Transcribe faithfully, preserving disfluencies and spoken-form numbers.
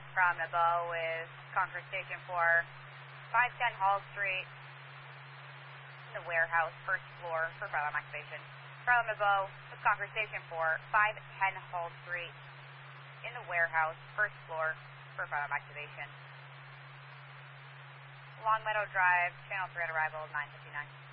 from Naboe with Concord Station for five ten Hall Street in the warehouse, first floor for firearm activation. From Naboe with Concord Station for five ten Hall Street in the warehouse, first floor for firearm activation. Long Meadow Drive, Channel three on arrival, nine fifty-nine.